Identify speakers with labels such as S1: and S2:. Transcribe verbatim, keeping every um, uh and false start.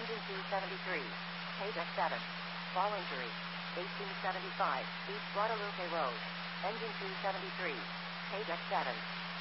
S1: Engine two seventy-three. Page X seven. Fall injury. eighteen seventy-five. East Guadalupe Road. Engine two seventy-three. Page X seven.